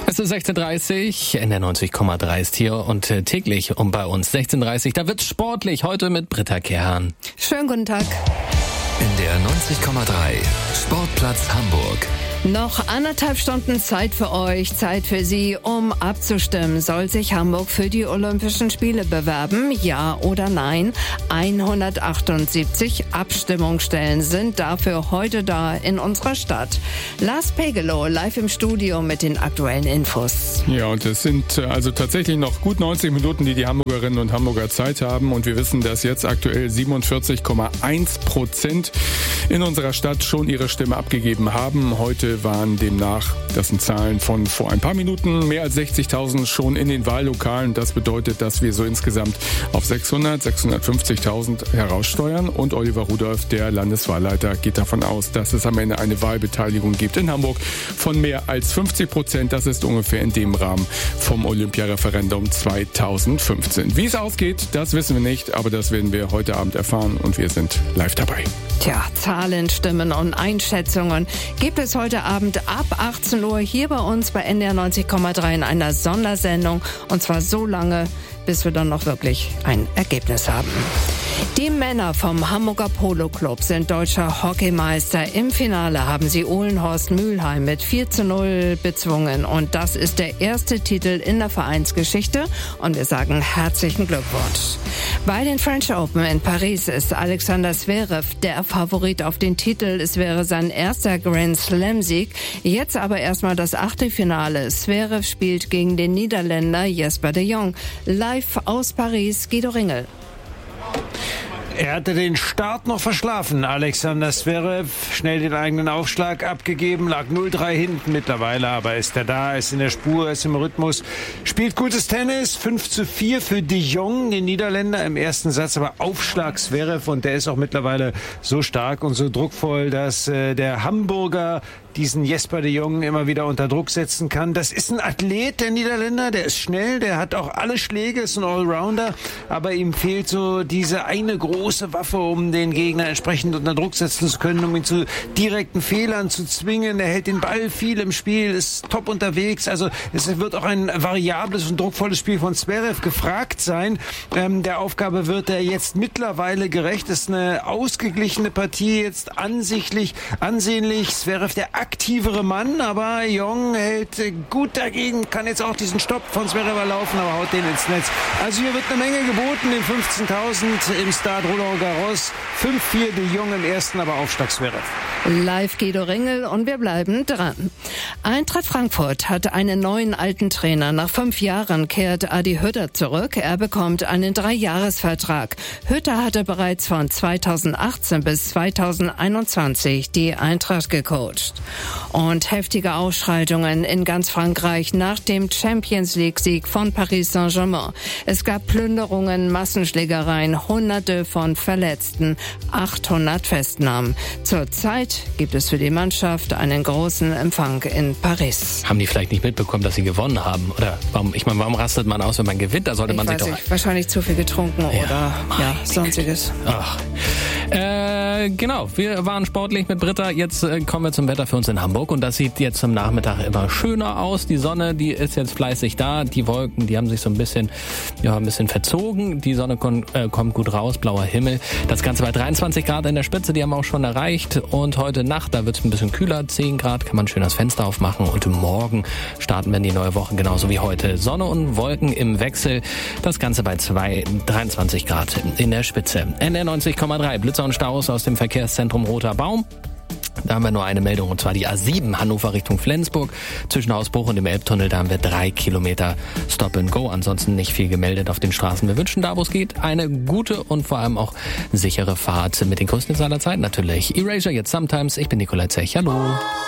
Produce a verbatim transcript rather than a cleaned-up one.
Es ist sechzehn Uhr dreißig, N R neunzig Komma drei ist hier und äh, täglich um bei uns sechzehn Uhr dreißig, da wird's sportlich, heute mit Britta Kehrhahn. Schönen guten Tag. In der neunzig Komma drei Sportplatz Hamburg. Noch anderthalb Stunden Zeit für euch, Zeit für Sie, um abzustimmen. Soll sich Hamburg für die Olympischen Spiele bewerben? Ja oder nein? hundertachtundsiebzig Abstimmungsstellen sind dafür heute da in unserer Stadt. Lars Pegelow live im Studio mit den aktuellen Infos. Ja, und es sind also tatsächlich noch gut neunzig Minuten, die die Hamburgerinnen und Hamburger Zeit haben. Und wir wissen, dass jetzt aktuell siebenundvierzig Komma eins Prozent in unserer Stadt schon ihre Stimme abgegeben haben. Heute waren demnach, das sind Zahlen von vor ein paar Minuten, mehr als sechzigtausend schon in den Wahllokalen. Das bedeutet, dass wir so insgesamt auf sechshundert, sechshundertfünfzigtausend heraussteuern. Und Oliver Rudolph, der Landeswahlleiter, geht davon aus, dass es am Ende eine Wahlbeteiligung gibt in Hamburg von mehr als fünfzig Prozent. Das ist ungefähr in dem Rahmen vom Olympiareferendum zweitausendfünfzehn. Wie es ausgeht, das wissen wir nicht, aber das werden wir heute Abend erfahren und wir sind live dabei. Tja, Zahlen, Stimmen und Einschätzungen gibt es heute Abend ab achtzehn Uhr hier bei uns bei N R neunzig Komma drei in einer Sondersendung. Und zwar so lange, bis wir dann noch wirklich ein Ergebnis haben. Die Männer vom Hamburger Polo Club sind deutscher Hockeymeister. Im Finale haben sie Uhlenhorst Mülheim mit vier zu null bezwungen. Und das ist der erste Titel in der Vereinsgeschichte. Und wir sagen herzlichen Glückwunsch. Bei den French Open in Paris ist Alexander Zverev der Favorit auf den Titel. Es wäre sein erster Grand Slam-Sieg. Jetzt aber erstmal das Achtelfinale. Zverev spielt gegen den Niederländer Jesper de Jong. Live aus Paris, Guido Ringel. Er hatte den Start noch verschlafen. Alexander Zverev schnell den eigenen Aufschlag abgegeben, lag null drei hinten mittlerweile, aber ist er da, ist in der Spur, ist im Rhythmus, spielt gutes Tennis, fünf zu vier für de Jong, den Niederländer im ersten Satz, aber Aufschlag Zverev und der ist auch mittlerweile so stark und so druckvoll, dass äh, der Hamburger diesen Jesper de Jong immer wieder unter Druck setzen kann. Das ist ein Athlet, der Niederländer, der ist schnell, der hat auch alle Schläge, ist ein Allrounder, aber ihm fehlt so diese eine große Waffe, um den Gegner entsprechend unter Druck setzen zu können, um ihn zu direkten Fehlern zu zwingen. Er hält den Ball viel im Spiel, ist top unterwegs, also es wird auch ein variables und druckvolles Spiel von Zverev gefragt sein. Ähm, der Aufgabe wird er jetzt mittlerweile gerecht, ist eine ausgeglichene Partie, jetzt ansichtlich, ansehnlich. Zverev, der aktivere Mann, aber Jong hält gut dagegen, kann jetzt auch diesen Stopp von Zverev laufen, aber haut den ins Netz. Also hier wird eine Menge geboten, den fünfzehntausend im Stade Roland Garros. fünf vier de Jong im ersten, aber Aufschlag Zverev. Live Guido Ringel und wir bleiben dran. Eintracht Frankfurt hat einen neuen alten Trainer. Nach fünf Jahren kehrt Adi Hütter zurück. Er bekommt einen Dreijahresvertrag. Hütter hatte bereits von zweitausendachtzehn bis zweitausendeinundzwanzig die Eintracht gecoacht. Und heftige Ausschreitungen in ganz Frankreich nach dem Champions-League-Sieg von Paris Saint-Germain. Es gab Plünderungen, Massenschlägereien, Hunderte von Verletzten, achthundert Festnahmen. Zurzeit gibt es für die Mannschaft einen großen Empfang in Paris. Haben die vielleicht nicht mitbekommen, dass sie gewonnen haben? Oder warum, ich meine, warum rastet man aus, wenn man gewinnt? Da sollte ich man weiß sich doch... nicht, wahrscheinlich zu viel getrunken ja, oder ja, sonstiges. Ach. Äh, genau, wir waren sportlich mit Britta. Jetzt äh, kommen wir zum Wetter für uns in Hamburg. Und das sieht jetzt am Nachmittag immer schöner aus. Die Sonne, die ist jetzt fleißig da. Die Wolken, die haben sich so ein bisschen, ja, ein bisschen verzogen. Die Sonne kon- äh, kommt gut raus, blauer Himmel. Das Ganze bei dreiundzwanzig Grad in der Spitze, die haben wir auch schon erreicht. Und heute Nacht, da wird es ein bisschen kühler, zehn Grad, kann man schön das Fenster aufmachen. Und morgen starten wir in die neue Woche genauso wie heute. Sonne und Wolken im Wechsel. Das Ganze bei zwei, dreiundzwanzig Grad in der Spitze. N R neunzig Komma drei, Blitzer und Staus aus dem Verkehrszentrum Roter Baum. Da haben wir nur eine Meldung, und zwar die A sieben Hannover Richtung Flensburg. Zwischen Ausbruch und dem Elbtunnel, da haben wir drei Kilometer Stop and Go. Ansonsten nicht viel gemeldet auf den Straßen. Wir wünschen da, wo es geht, eine gute und vor allem auch sichere Fahrt mit den größten aller Zeit natürlich. Erasure, jetzt Sometimes. Ich bin Nikolai Zech. Hallo.